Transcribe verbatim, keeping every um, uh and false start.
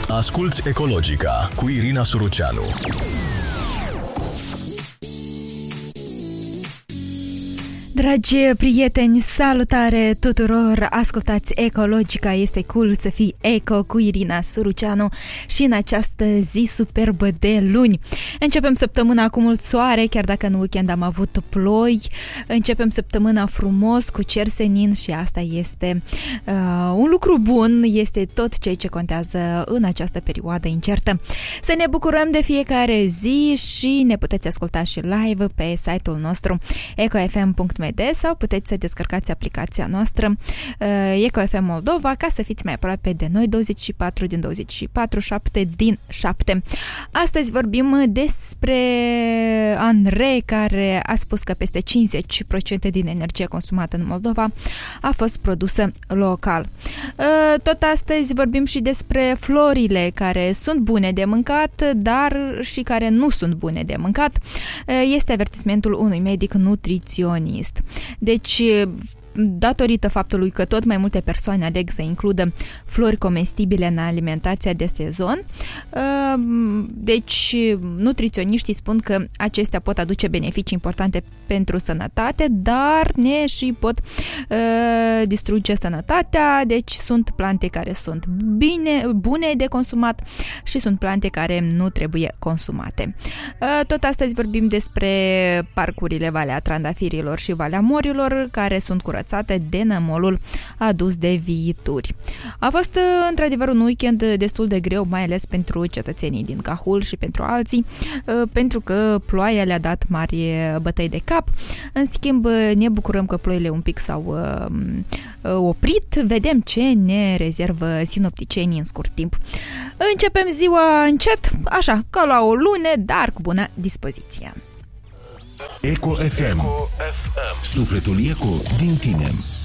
Asculți Ecologica cu Irina Suruceanu. Dragi prieteni, salutare tuturor! Ascultați Ecologica, este cool să fii eco cu Irina Suruceanu și în această zi superbă de luni. Începem săptămâna cu mult soare, chiar dacă în weekend am avut ploi. Începem săptămâna frumos, cu cer senin și asta este uh, un lucru bun, este tot ceea ce contează în această perioadă incertă. Să ne bucurăm de fiecare zi și ne puteți asculta și live pe site-ul nostru eco f m punct m d sau puteți să descărcați aplicația noastră uh, Eco F M Moldova ca să fiți mai aproape de noi douăzeci și patru din douăzeci și patru, șapte din șapte. Astăzi vorbim despre Andrei, care a spus că peste cincizeci la sută din energia consumată în Moldova a fost produsă local. Uh, tot astăzi vorbim și despre florile care sunt bune de mâncat, dar și care nu sunt bune de mâncat. Uh, este avertismentul unui medic nutriționist. Deci, datorită faptului că tot mai multe persoane aleg să includă flori comestibile în alimentația de sezon, deci nutriționiștii spun că acestea pot aduce beneficii importante pentru sănătate, dar ne și pot uh, distruge sănătatea. Deci sunt plante care sunt bine, bune de consumat și sunt plante care nu trebuie consumate. Uh, tot astăzi vorbim despre parcurile Valea Trandafirilor și Valea Morilor, care sunt curățate de nămolul adus de viituri. A fost într-adevăr un weekend destul de greu, mai ales pentru cetățenii din Cahul și pentru alții, pentru că ploaia le-a dat mari bătăi de cap. În schimb, ne bucurăm că ploile un pic s-au oprit. Vedem ce ne rezervă sinopticienii în scurt timp. Începem ziua încet, așa, ca la o lună, dar cu bună dispoziție. Eco F M. Eco F M. Sufletul eco din tine.